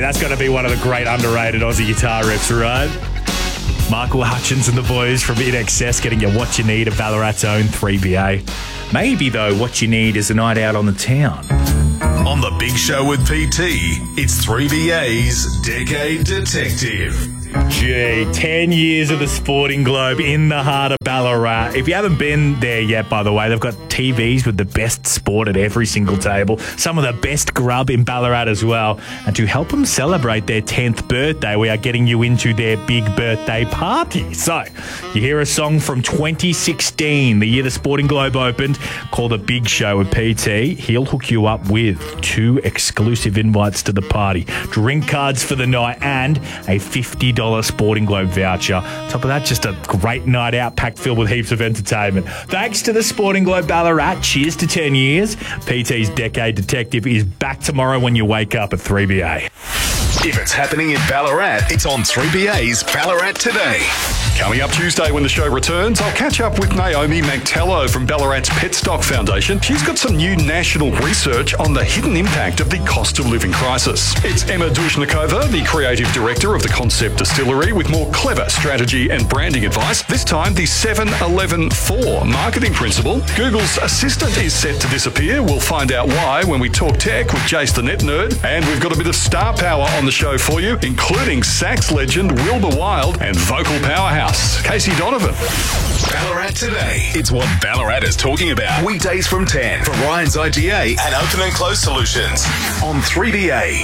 that's got to be one of the great underrated Aussie guitar riffs, right? Michael Hutchins and the boys from In Excess getting you what you need at Ballarat's own 3BA. Maybe, though, what you need is a night out on the town. On The Big Show with PT, it's 3BA's Decade Detective. Gee, 10 years of the Sporting Globe in the heart of Ballarat. If you haven't been there yet, by the way, they've got TVs with the best sport at every single table, some of the best grub in Ballarat as well. And to help them celebrate their 10th birthday, we are getting you into their big birthday party. So, you hear a song from 2016, the year the Sporting Globe opened, called The Big Show with PT. He'll hook you up with 2 exclusive invites to the party, drink cards for the night, and a $50 Sporting Globe voucher. Top of that, just a great night out packed filled with heaps of entertainment. Thanks to the Sporting Globe Ballarat. Cheers to 10 years. PT's Decade Detective is back tomorrow when you wake up at 3BA. If it's happening in Ballarat, it's on 3BA's Ballarat Today. Coming up Tuesday when the show returns, I'll catch up with Naomi Mactello from Ballarat's Petstock Foundation. She's got some new national research on the hidden impact of the cost of living crisis. It's Emma Duzhnikova, the creative director of the Concept Distillery, with more clever strategy and branding advice. This time, the 7-11-4 marketing principle. Google's assistant is set to disappear. We'll find out why when we talk tech with Jace the Net Nerd. And we've got a bit of star power on the show for you, including sax legend Wilbur Wilde and vocal powerhouse Casey Donovan. Ballarat Today. It's what Ballarat is talking about. Weekdays from 10 from Ryan's IGA and Open and Close Solutions on 3BA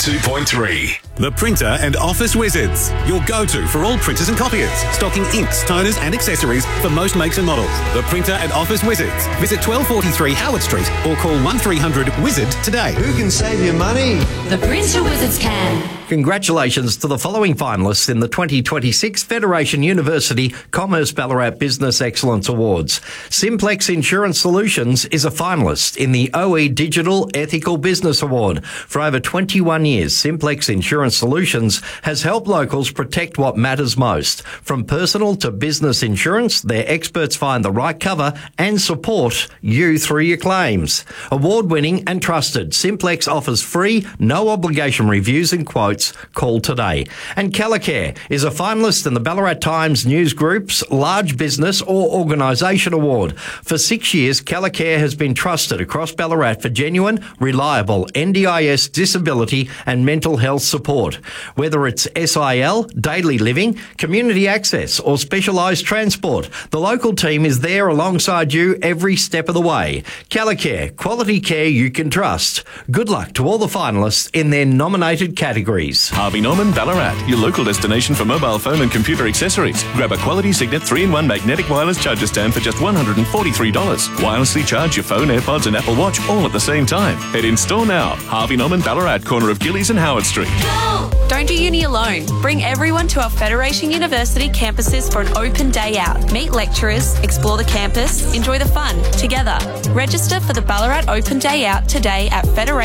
102.3. The Printer and Office Wizards, your go-to for all printers and copiers, stocking inks, toners and accessories for most makes and models. The Printer and Office Wizards. Visit 1243 Howard Street or call 1300-WIZARD today. Who can save you money? The Printer Wizards can. Congratulations to the following finalists in the 2026 Federation University Commerce Ballarat Business Excellence Awards. Simplex Insurance Solutions is a finalist in the OE Digital Ethical Business Award. For over 21 years, Simplex Insurance Solutions has helped locals protect what matters most. From personal to business insurance, their experts find the right cover and support you through your claims. Award-winning and trusted, Simplex offers free, no obligation reviews and quotes. Call today. And Calicare is a finalist in the Ballarat Times News Group's Large Business or Organisation Award. For 6 years, Calicare has been trusted across Ballarat for genuine, reliable NDIS disability and mental health support. Whether it's SIL, daily living, community access or specialised transport, the local team is there alongside you every step of the way. Calicare, quality care you can trust. Good luck to all the finalists in their nominated categories. Harvey Norman Ballarat, your local destination for mobile phone and computer accessories. Grab a quality Signet 3-in-1 magnetic wireless charger stand for just $143. Wirelessly charge your phone, AirPods and Apple Watch all at the same time. Head in store now. Harvey Norman Ballarat, corner of Gillies and Howard Street. Don't do uni alone. Bring everyone to our Federation University campuses for an open day out. Meet lecturers, explore the campus, enjoy the fun together. Register for the Ballarat Open Day Out today at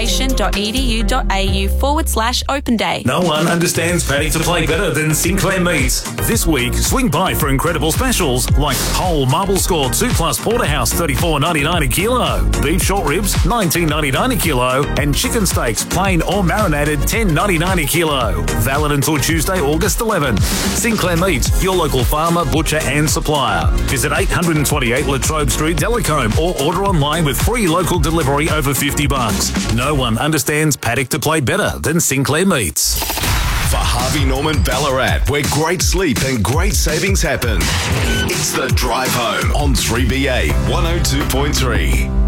federation.edu.au/open day. No one understands paddock to play better than Sinclair Meats. This week, swing by for incredible specials like whole marble scored 2+ porterhouse $34.99 a kilo, beef short ribs $19.99 a kilo, and chicken steaks plain or marinated $10.99 a kilo. Valid until Tuesday, August 11. Sinclair Meats, your local farmer, butcher and supplier. Visit 828 Latrobe Street, Delacombe, or order online with free local delivery over $50. No one understands paddock to play better than Sinclair Meats. For Harvey Norman Ballarat, where great sleep and great savings happen. It's The Drive Home on 3BA 102.3.